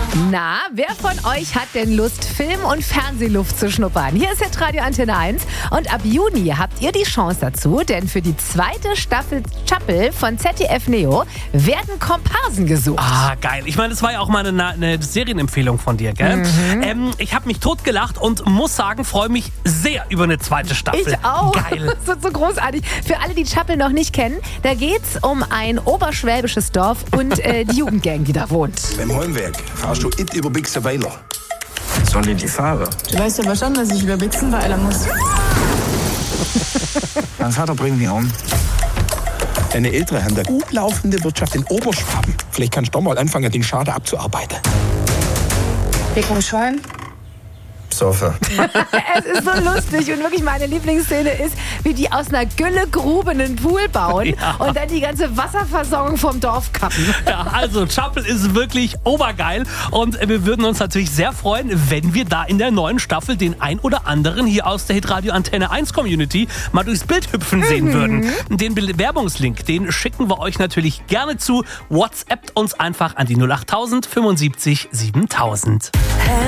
Na, wer von euch hat denn Lust, Film- und Fernsehluft zu schnuppern? Hier ist jetzt Radio Antenne 1 und ab Juni habt ihr die Chance dazu, denn für die zweite Staffel Chappel von ZDF Neo werden Komparsen gesucht. Ah, geil. Ich meine, das war ja auch mal eine Serienempfehlung von dir, gell? Ich habe mich totgelacht und muss sagen, freue mich sehr über eine zweite Staffel. Ich auch. Geil. Das wird so großartig. Für alle, die Chappel noch nicht kennen, da geht's um ein oberschwäbisches Dorf und die Jugendgang, die da wohnt. Beim Heimweg fahrst du nicht über Bixenweiler. Soll ich die Fahrer? Du weißt aber schon, dass ich über Bixenweiler muss. Mein Vater bringt mich um. Deine Eltern haben eine gut laufende Wirtschaft in Oberschwaben. Vielleicht kannst du doch mal anfangen, den Schaden abzuarbeiten. Dicken Schwein. Sofa. Es ist so lustig und wirklich meine Lieblingsszene ist, wie die aus einer Güllegrube einen Pool bauen und dann die ganze Wasserversorgung vom Dorf kappen. Ja, also Chappel ist wirklich obergeil und wir würden uns natürlich sehr freuen, wenn wir da in der neuen Staffel den ein oder anderen hier aus der Hitradio Antenne 1 Community mal durchs Bild hüpfen sehen würden. Den Bewerbungslink, den schicken wir euch natürlich gerne zu. WhatsAppt uns einfach an die 08000 75 7000.